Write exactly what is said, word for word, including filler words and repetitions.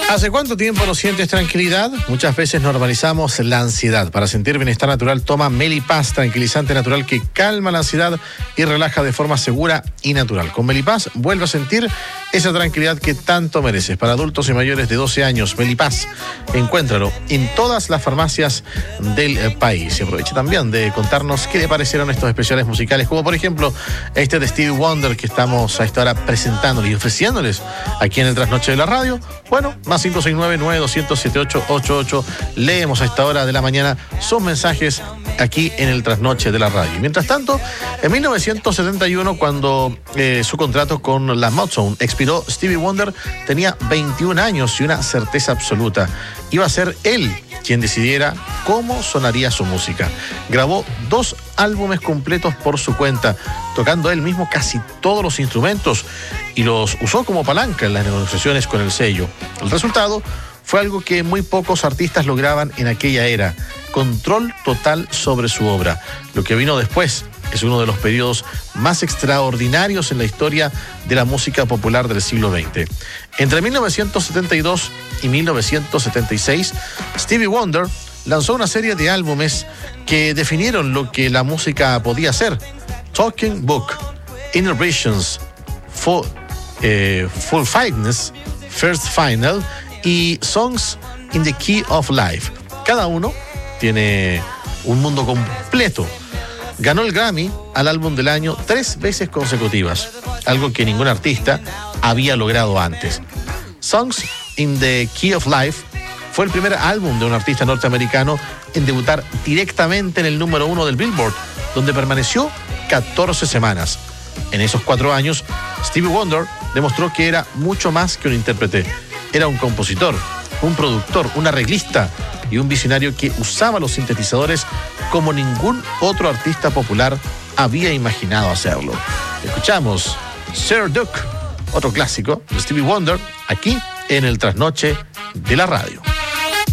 ¿Hace cuánto tiempo no sientes tranquilidad? Muchas veces normalizamos la ansiedad. Para sentir bienestar natural, toma Melipaz, tranquilizante natural que calma la ansiedad y relaja de forma segura y natural. Con Melipaz vuelve a sentir esa tranquilidad que tanto mereces. Para adultos y mayores de doce años, Melipaz, encuéntralo en todas las farmacias del país. Y aproveche también de contarnos qué le parecieron estos especiales musicales, como por ejemplo este de Stevie Wonder que estamos a esta hora presentándoles y ofreciéndoles aquí en el Trasnoche de la Radio. Bueno, más cinco seis nueve, nueve dos cero cero, siete ocho ocho ocho. Leemos a esta hora de la mañana sus mensajes aquí en el Trasnoche de la Radio. Y mientras tanto, en mil novecientos setenta y uno, cuando eh, su contrato con la Motown expiró, Stevie Wonder tenía veintiún años y una certeza absoluta. Iba a ser él quien decidiera cómo sonaría su música. Grabó dos álbumes completos por su cuenta, tocando él mismo casi todos los instrumentos y los usó como palanca en las negociaciones con el sello. El resultado fue algo que muy pocos artistas lograban en aquella era: control total sobre su obra. Lo que vino después es uno de los periodos más extraordinarios en la historia de la música popular del siglo veinte. Entre mil novecientos setenta y dos y mil novecientos setenta y seis, Stevie Wonder lanzó una serie de álbumes que definieron lo que la música podía ser: Talking Book, Inner Visions, Full, eh, Full Fitness, First Final y Songs in the Key of Life. Cada uno tiene un mundo completo. Ganó el Grammy al álbum del año tres veces consecutivas, algo que ningún artista había logrado antes. Songs in the Key of Life fue el primer álbum de un artista norteamericano en debutar directamente en el número uno del Billboard, donde permaneció catorce semanas. En esos cuatro años, Stevie Wonder demostró que era mucho más que un intérprete. Era un compositor, un productor, un arreglista y un visionario que usaba los sintetizadores como ningún otro artista popular había imaginado hacerlo. Escuchamos Sir Duke, otro clásico de Stevie Wonder, aquí en el Trasnoche de la Radio.